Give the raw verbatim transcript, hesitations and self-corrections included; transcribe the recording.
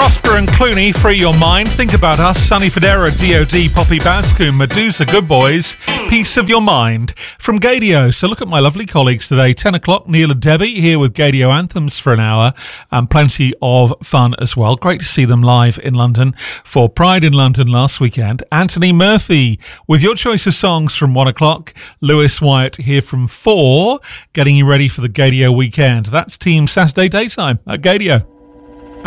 Prosper and Clooney, Free Your Mind. Think About Us, Sonny Fodera, D O D, Poppy Bascoon, Medusa, Good Boys, Peace of Your Mind from Gadio. So look at my lovely colleagues today. ten o'clock, Neil and Debbie here with Gadio Anthems for an hour and plenty of fun as well. Great to see them live in London for Pride in London last weekend. Anthony Murphy with your choice of songs from one o'clock. Lewis Wyatt here from four, getting you ready for the Gadio weekend. That's Team Saturday Daytime at Gadio.